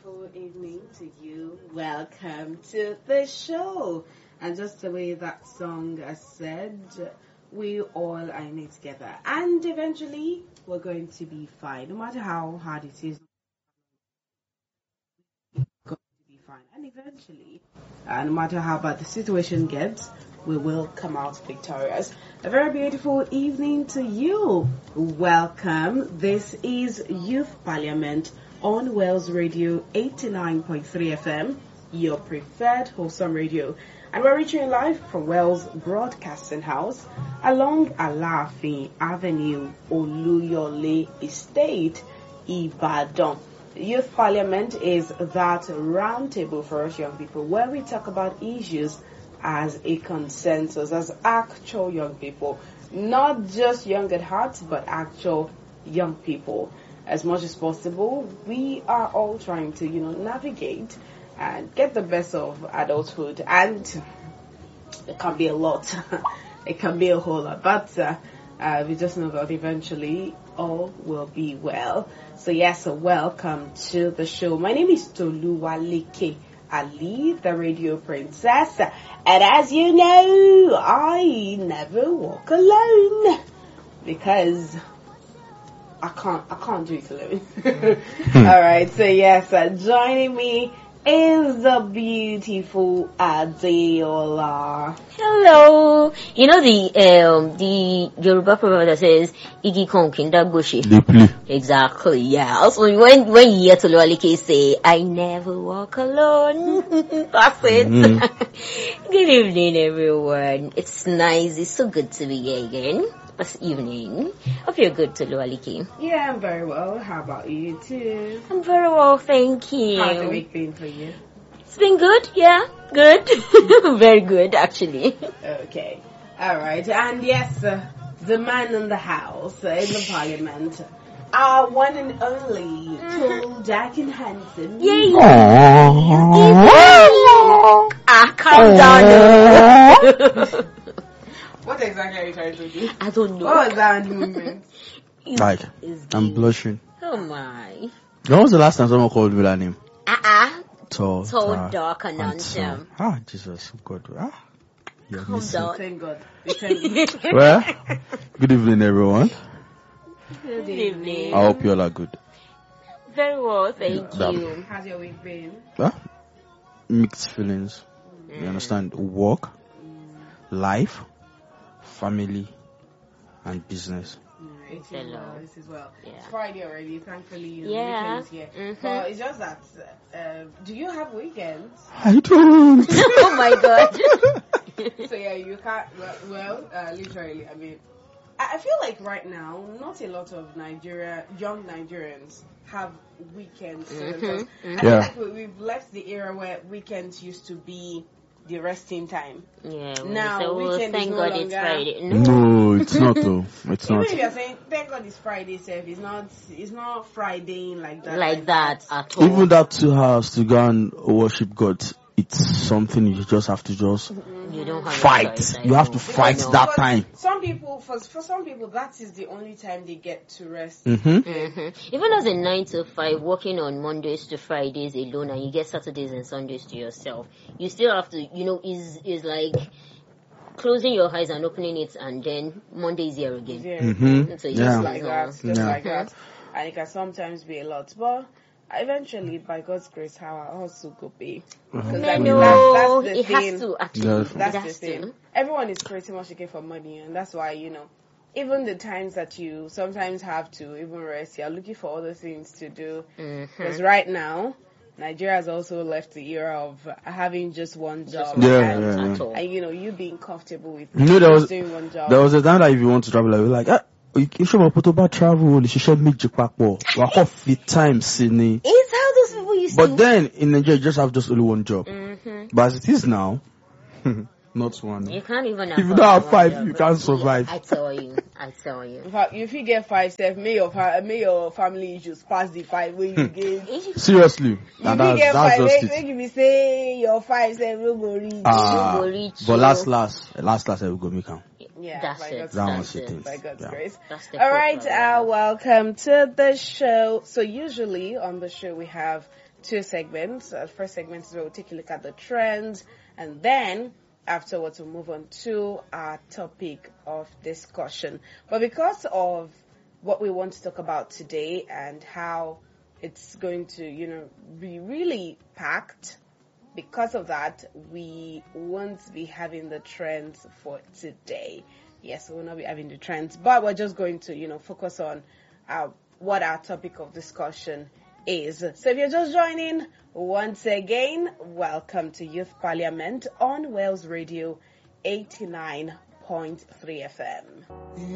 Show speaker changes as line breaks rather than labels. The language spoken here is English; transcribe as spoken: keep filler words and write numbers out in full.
beautiful evening to you. Welcome to the show. And just the way that song has said, we all are in it together. And eventually, we're going to be fine. No matter how hard it is, we're going to be fine. And eventually, uh, no matter how bad the situation gets, we will come out victorious. A very beautiful evening to you. Welcome. This is Youth Parliament on Wales Radio eighty-nine point three F M, your preferred wholesome radio. And we're reaching live from Wales Broadcasting House along Alaafin Avenue, Oluyole Estate, Ibadan. Youth Parliament is that round table for us young people where we talk about issues as a consensus, as actual young people. Not just young at heart, but actual young people. As much as possible, we are all trying to, you know, navigate and get the best of adulthood. And it can be a lot. It can be a whole lot. But uh, uh, we just know that eventually all will be well. So yes, so welcome to the show. My name is Toluwaleke Ali, the radio princess. And as you know, I never walk alone. Because I can't, I can't do it alone. All right, so yes, uh, joining me is the beautiful Adeola.
Hello. You know the um the Yoruba proverb that says "Igi kan kinda goshi."
Deeply.
Exactly. Yeah. Also, when when you hear Toluwaleke say, "I never walk alone," that's it. Mm-hmm. Good evening, everyone. It's nice. It's so good to be here again. This evening. Hope you're good, Toluwaleke.
Yeah, I'm very well. How about you too?
I'm very well, thank you.
How's the week been for you?
It's been good, yeah, good. Very good, actually.
Okay. All right. And yes, uh, the man in the house, uh, in the parliament, our one and only, tall, dark and handsome.
Yay! Ah, calm down.
What exactly are you trying to do?
I don't know.
What was that movement?
Like, I'm blushing.
Oh my.
When was the last time someone called me that name?
Uh-uh.
Tall,
Tall,
dark,
dark and handsome.
Ah, Jesus, God. Ah, you're
Calm
missing.
down.
Thank God. Thank God.
Well, good evening, everyone.
Good evening.
I hope you all are good.
Very well, thank
Yeah.
you.
How's your week been?
Ah, mixed feelings. You understand? Work, life, family, and business.
Mm, it is
Hello.
well. It is well.
Yeah.
It's Friday already. Thankfully, you know,
Yeah.
the weekend is here.
Mhm.
But it's just that. Uh, do you have weekends?
I don't.
Oh my God.
So yeah, you can't. Well, well uh, literally. I mean, I I feel like right now, not a lot of Nigeria young Nigerians have weekends. to
Mhm,
themselves.
mhm.
I feel
Yeah.
like we- we've left the era where weekends used to be the resting time.
Yeah, well,
Now,
so well,
weekend is
thank
no
God it's
longer-
Friday.
No, it's not though. It's
Even
not.
if you're saying thank God it's Friday, Seth, it's not. It's not Friday like that.
Like that at all.
Even that two hours to go and worship God, it's something you just have to just
You don't have a
fight.
choice, I
You have
know.
to fight
I know.
that
But
time.
Some people, for for some people, that is the only time they get to rest.
Mm-hmm.
hmm Even as a nine to five, working on Mondays to Fridays alone, and you get Saturdays and Sundays to yourself, you still have to, you know, is is like closing your eyes and opening it, and then Monday is here again.
Yeah,
Mm-hmm.
So
Yeah.
just like that, just
Yeah.
like that, and it can sometimes be a lot, but eventually, by God's grace, how our hustle could be. Because
I
I mean,
know,
that, that's the
it
thing.
has to actually.
Yeah.
It
That's
has
the thing.
to.
Everyone is pretty much looking for money, and that's why, you know, even the times that you sometimes have to even rest, you're looking for other things to do. Because
Mhm.
right now, Nigeria has also left the era of having just one job.
Yeah,
and,
yeah, yeah.
At all.
and, you know, you being comfortable with
You know, there
just
was
doing one job.
there was a time that if you want to travel, like, you're like, ah, you should have put about travel. You should méjì papọ̀. Wà kọ́ fi time sí ni.
It's how those people used
But
to.
then in Nigeria, you just have just only one job.
Mhm.
But as it is now, not one.
You can't even.
If you
afford
don't have
one
five,
job.
you can't survive.
I tell you, I tell you.
In fact, if you get five steps, may your, fa- may your family issues pass the five when you get.
Seriously,
If
and
you
that's
get
that's
five,
just
make,
it.
make me say your five steps will go reach.
Ah,
go reach
but
you.
last, last, last, last, I will go make am.
Yeah,
That's
by
it.
God's
That
grace.
one's it is.
By God's
Yeah.
grace.
That's the
All
hope
right,
of
uh,
it.
welcome to the show. So usually on the show we have two segments. Uh, first segment is where we'll take a look at the trends, and then afterwards we'll move on to our topic of discussion. But because of what we want to talk about today and how it's going to, you know, be really packed, because of that, we won't be having the trends for today. Yes, we will not be having the trends, but we're just going to, you know, focus on uh, what our topic of discussion is. So if you're just joining, once again, welcome to Youth Parliament on Wales Radio eighty-nine point three F M.